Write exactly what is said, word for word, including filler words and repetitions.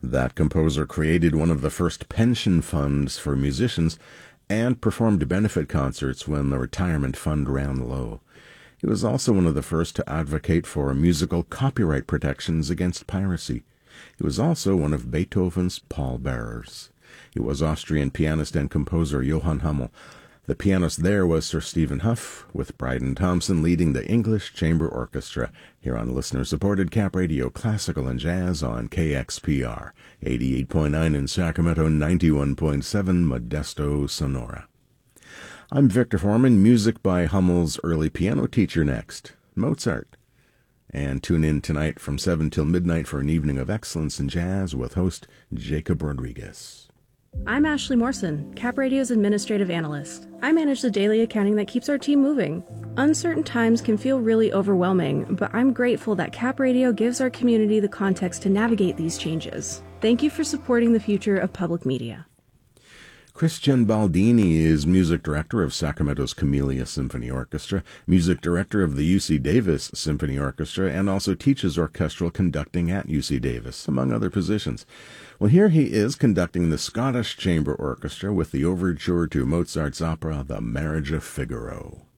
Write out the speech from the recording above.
That composer created one of the first pension funds for musicians and performed benefit concerts when the retirement fund ran low. He was also one of the first to advocate for musical copyright protections against piracy. He was also one of Beethoven's pallbearers. He was Austrian pianist and composer Johann Hummel. The pianist there was Sir Stephen Huff, with Bryden Thompson leading the English Chamber Orchestra, here on listener-supported Cap Radio Classical and Jazz on K X P R, eighty-eight point nine in Sacramento, ninety-one point seven Modesto, Sonora. I'm Victor Foreman, music by Hummel's early piano teacher next, Mozart. And tune in tonight from seven till midnight for an evening of excellence in jazz with host Jacob Rodriguez. I'm Ashley Morrison, Cap Radio's administrative analyst. I manage the daily accounting that keeps our team moving. Uncertain times can feel really overwhelming, but I'm grateful that Cap Radio gives our community the context to navigate these changes. Thank you for supporting the future of public media. Christian Baldini is music director of Sacramento's Camellia Symphony Orchestra, music director of the U C Davis Symphony Orchestra, and also teaches orchestral conducting at U C Davis, among other positions. Well, here he is conducting the Scottish Chamber Orchestra with the overture to Mozart's opera, The Marriage of Figaro.